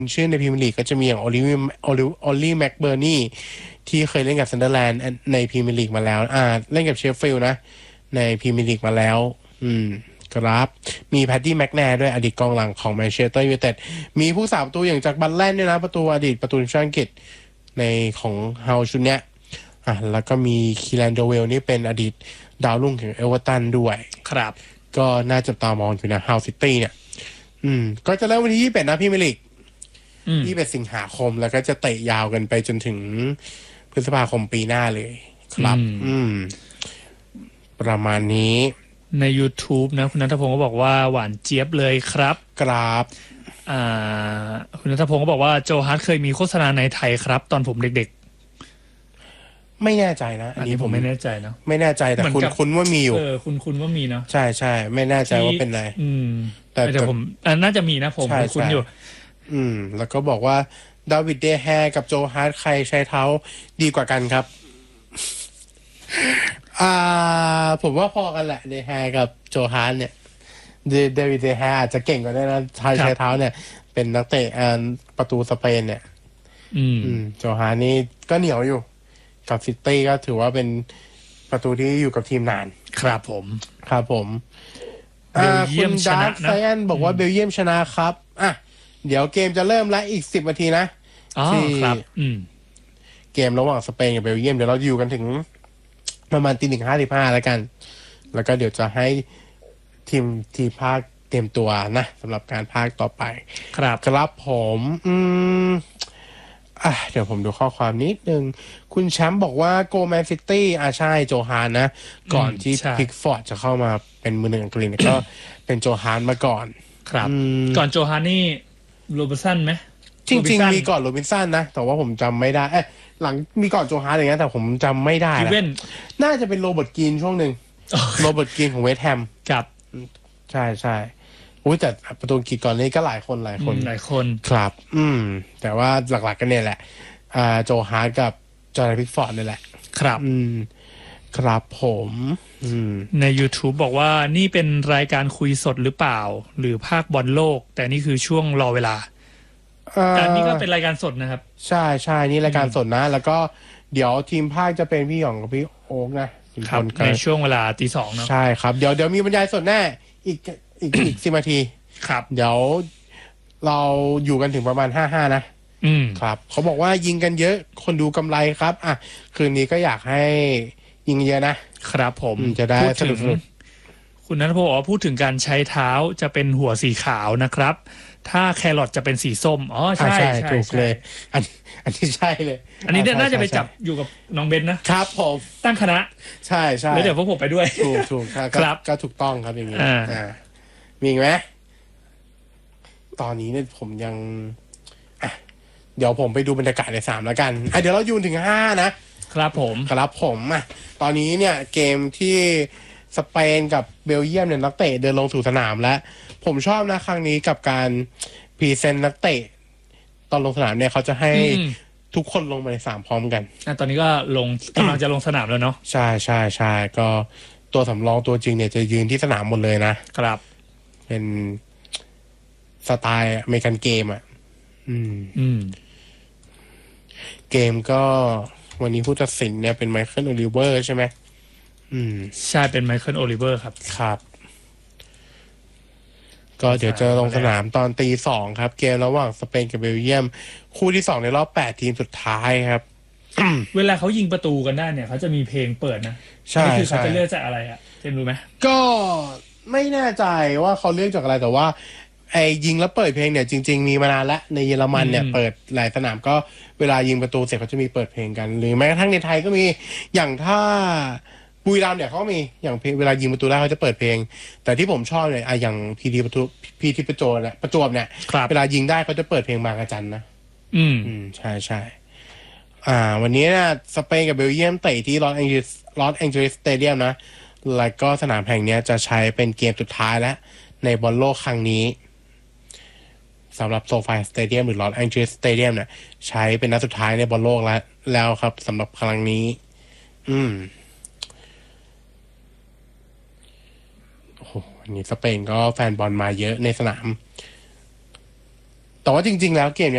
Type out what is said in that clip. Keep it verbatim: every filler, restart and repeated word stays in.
ชื่อในพรีเมียร์ลีกก็จะมีอย่างโอลิวิโอลิโอลี่แม็กเบอร์นี่ที่เคยเล่นกับซันเดอร์แลนด์ในพรีเมียร์ลีกมาแล้วอ่าเล่นกับเชฟฟิลด์นะในพรีเมียร์ลีกมาแล้วอืมครับมีแพตตี้แม็กแนร์ด้วยอดีตกองหลังของแมนเชสเตอร์ยูไนเต็ดมีผู้สาประตูอย่างจากบัตแลนด์ด้วยนะประตูอดีตประตูทีมชาติอังกฤษในของเฮาชุดเนี้ยอ่ะแล้วก็มีคีแลนโดเวลนี่เป็นอดีตดาวรุ่งของเอเวอร์ตันด้วยครับก็น่าจับตามองอยู่นะเฮาซิตี้เนี่ยอืมก็จะเริ่มวันที่ยี่สิบเอ็ดนะพรีเมียร์ลีกยี่สิบเอ็ดสิงหาคมแล้วก็จะเตะยาวกันไปจนถึงพฤษภาคมปีหน้าเลยครับอืมประมาณนี้ใน YouTube นะคุณณัฐพงศ์ก็บอกว่าหวานเจี๊ยบเลยครับครับอ่าคุณณัฐพงศ์ก็บอกว่าโจฮาร์ทเคยมีโฆษณาในไทยครับตอนผมเด็กๆไม่แน่ใจนะอันนี้ผมไม่แน่ใจเนาะไม่แน่ใจแต่คุณคุณว่ามีอยู่เออคุณคุณว่ามีเนาะใช่ใช่ไม่แน่ใจว่าเป็นไรอืมแต่แต่ผมอ่าน่าจะมีนะผมคุณอยู่อืมแล้วก็บอกว่าดาวิดเดแฮร์กับโจฮาร์ทใครใช้เท้าดีกว่ากันครับอ่าผมว่าพอกันแหละเดแฮร์กับโจฮาร์ทเนี่ยเดวิดเดแฮร์อาจจะเก่งกว่าได้นะใช้ใช้เท้าเนี่ยเป็นนักเตะอ่าประตูสเปนเนี่ยอืมโจฮาร์ทนี่ก็เหนียวอยู่กับซิตี้ก็ถือว่าเป็นประตูที่อยู่กับทีมนานครับผมครับผมเบลเยียมชนะนะไซแอนบอกว่าเบลเยียมชนะครับอ่ะเดี๋ยวเกมจะเริ่มแล้วอีกสิบนาทีนะอ๋อครับอืมเกมระหว่างสเปนกับเบลเยียมเดี๋ยวเราอยู่กันถึงประมาณตีหนึ่งห้าสิบห้าแล้วกันแล้วก็เดี๋ยวจะให้ทีมทีภาคเตรียมตัวนะสำหรับการภาคต่อไปครับครับผมอืมอ่ะเดี๋ยวผมดูข้อความนิดนึงคุณแชมป์บอกว่าโกแมนซิตี้อ่ะใช่โจฮานนะก่อนที่พิกฟอร์ดจะเข้ามาเป็นมือหนึ่งอังกฤษก็เป็นโจฮานมาก่อนครับก่อนโจฮานนี่โรบินสันไหมจริงๆมีก่อนโรบินสันนะแต่ว่าผมจำไม่ได้เอ๊ะหลังมีก่อนโจฮานอย่างเงี้ยแต่ผมจำไม่ได้นะน่าจะเป็นโรเบิร์ตกรีนช่วงหนึ่งโรเบิร์ตกรีนของเวสต์แฮมครับใช่ใช่อุ้ยแต่ประตูกีก่อนนี้ก็หลายคนหลายคนหลายคนครับ อืมแต่ว่าหลักๆกันเนี่ยแหละอ่าโจฮาร์ทกับจอร์แดนพิกฟอร์ดนี่แหละครับอืมครับผมอืมใน YouTube บอกว่านี่เป็นรายการคุยสดหรือเปล่าหรือภาคบอลโลกแต่นี่คือช่วงรอเวลาแต่นี่ก็เป็นรายการสดนะครับใช่ใช่นี่รายการสดนะแล้วก็เดี๋ยวทีมภาคจะเป็นพี่หยองกับพี่โอ๊กนะครับในช่วงเวลาตีสองเนาะใช่ครับเดี๋ยวเดี๋ยวมีบรรยายสดแน่อีกอีกอีกสิบนาทีครับเดี๋ยวเราอยู่กันถึงประมาณห้าห้านะอืมครับเขาบอกว่ายิงกันเยอะคนดูกำไรครับอ่ะคืนนี้ก็อยากให้ยิงเยอะนะครับผมจะได้สนุกคุณนัทพงศ์บอกว่าพูดถึงการใช้เท้าจะเป็นหัวสีขาวนะครับถ้าแครอทจะเป็นสีส้มอ๋อใช่ใช่ถูกเลยอันอันนี้ใช่เลยอันนี้น่าจะไปจับอยู่กับน้องเบนนะครับผมตั้งคณะใช่ใช่แล้วเดี๋ยวพวกผมไปด้วยถูกถูกครับก็ถูกต้องครับอย่างนี้อ่ามีไหมตอนนี้เนี่ยผมยังอ่ะเดี๋ยวผมไปดูบรรยากาศในสามแล้วกันอ่ะเดี๋ยวเราอยู่ถึงห้านะครับผมครับผมอ่ะตอนนี้เนี่ยเกมที่สเปนกับเบลเยียมเนี่ยนักเตะเดินลงสู่สนามแล้วผมชอบนะครั้งนี้กับการพรีเซนต์นักเตะตอนลงสนามเนี่ยเขาจะให้ทุกคนลงมาในสามพร้อมกันอ่ะตอนนี้ก็ลงกำลังจะลงสนามแล้วเนาะใช่ใช่ใช่ก็ตัวสำรองตัวจริงเนี่ยจะยืนที่สนามหมดเลยนะครับเป็นสไตล์อเมริกันเกมอ่ะอืมอืมเกมก็วันนี้ผู้ตัดสินเนี่ยเป็นไมเคิลโอลิเวอร์ใช่ไหมอืมใช่เป็นไมเคิลโอลิเวอร์ครับครับก็เดี๋ยวจะลงสนามตอนตีสองครับเกมระหว่างสเปนกับเบลเยียมคู่ที่สองในรอบแปดทีมสุดท้ายครับเวลาเขายิงประตูกันได้เนี่ยเขาจะมีเพลงเปิดนะใช่คือเขาจะเลือกจากอะไรอะเจมรู้ไหมก็ไม่แน่ใจว่าเขาเลือกจากอะไรแต่ว่าไอ้ยิงแล้วเปิดเพลงเนี่ยจริงๆมีมานานแล้วในเยอรมันเนี่ยเปิดหลายสนามก็เวลายิงประตูเสร็จเขาจะมีเปิดเพลงกันหรือแม้กระทั่งในไทยก็มีอย่างถ้าบุรีรัมย์เนี่ยเขามีอย่างเวลายิงประตูได้เขาจะเปิดเพลงแต่ที่ผมชอบเนี่ยอะอย่างพีทีประตูพีทีประจวบเนี่ยประจวบเนี่ยเวลายิงได้เขาจะเปิดเพลงบางระจันนะอืมอืมใช่ใช่อ่าวันนี้นะสเปนกับเบลเยียมเตะที่ลอสแองเจลิสลอสแองเจลิสสเตเดียมนะแล้วก็สนามแห่งนี้จะใช้เป็นเกมสุดท้ายแล้วในบอลโลกครั้งนี้สำหรับโซฟาสเตเดียมหรือลอสแองเจลิสสเตเดียมเนี่ยใช้เป็นนัดสุดท้ายในบอลโลกแล้วแล้วครับสำหรับครั้งนี้อืมโอ้โหนี่สเปนก็แฟนบอลมาเยอะในสนามแต่ว่าจริงๆแล้วเกม